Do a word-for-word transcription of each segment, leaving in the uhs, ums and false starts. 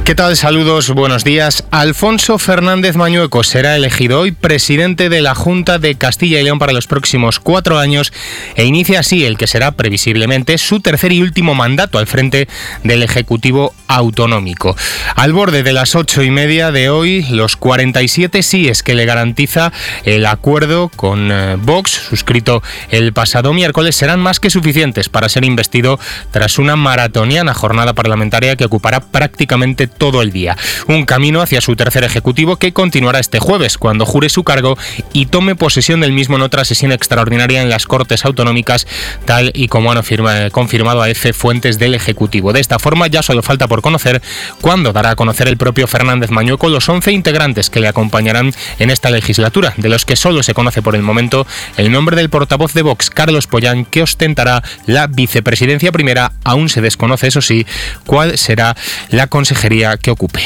¿Qué tal? Saludos, buenos días. Alfonso Fernández Mañueco será elegido hoy presidente de la Junta de Castilla y León para los próximos cuatro años e inicia así el que será previsiblemente su tercer y último mandato al frente del Ejecutivo Autonómico. Al borde de las ocho y media de hoy, los cuarenta y siete síes que le garantiza el acuerdo con eh, Vox, suscrito el pasado miércoles, serán más que suficientes para ser investido tras una maratoniana jornada parlamentaria que ocupará prácticamente todo el día. Un camino hacia su tercer ejecutivo que continuará este jueves, cuando jure su cargo y tome posesión del mismo en otra sesión extraordinaria en las Cortes Autonómicas, tal y como han afirma, confirmado a EFE fuentes del Ejecutivo. De esta forma, ya solo falta por conocer cuándo dará a conocer el propio Fernández Mañueco los once integrantes que le acompañarán en esta legislatura, de los que solo se conoce por el momento el nombre del portavoz de Vox, Carlos Pollán, que ostentará la vicepresidencia primera. Aún se desconoce, eso sí, cuál será la consejería que ocupe.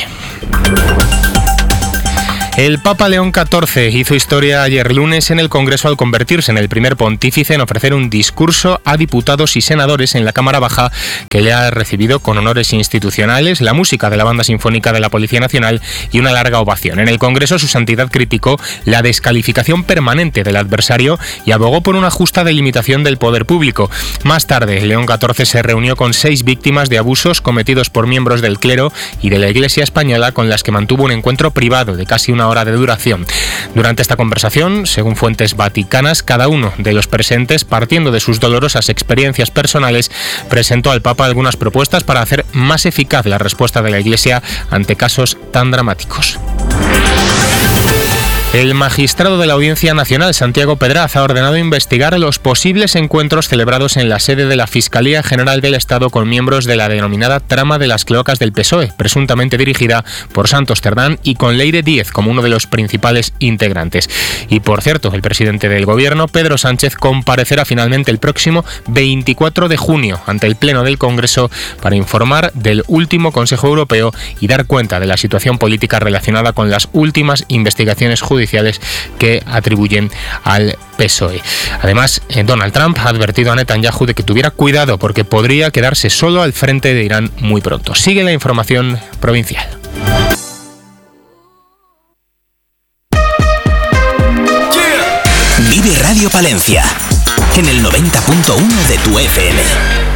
El Papa León catorce hizo historia ayer lunes en el Congreso al convertirse en el primer pontífice en ofrecer un discurso a diputados y senadores en la Cámara Baja, que le ha recibido con honores institucionales, la música de la Banda Sinfónica de la Policía Nacional y una larga ovación. En el Congreso, su santidad criticó la descalificación permanente del adversario y abogó por una justa delimitación del poder público. Más tarde, León catorce se reunió con seis víctimas de abusos cometidos por miembros del clero y de la Iglesia española, con las que mantuvo un encuentro privado de casi una hora de duración. Durante esta conversación, según fuentes vaticanas, cada uno de los presentes, partiendo de sus dolorosas experiencias personales, presentó al Papa algunas propuestas para hacer más eficaz la respuesta de la Iglesia ante casos tan dramáticos. El magistrado de la Audiencia Nacional, Santiago Pedraz, ha ordenado investigar los posibles encuentros celebrados en la sede de la Fiscalía General del Estado con miembros de la denominada trama de las cloacas del P S O E, presuntamente dirigida por Santos Cerdán y con Leire Díez como uno de los principales integrantes. Y por cierto, el presidente del Gobierno, Pedro Sánchez, comparecerá finalmente el próximo veinticuatro de junio ante el Pleno del Congreso para informar del último Consejo Europeo y dar cuenta de la situación política relacionada con las últimas investigaciones judiciales que atribuyen al P S O E. Además, Donald Trump ha advertido a Netanyahu de que tuviera cuidado porque podría quedarse solo al frente de Irán muy pronto. Sigue la información provincial. Vive Radio Palencia en el noventa punto uno de tu F M.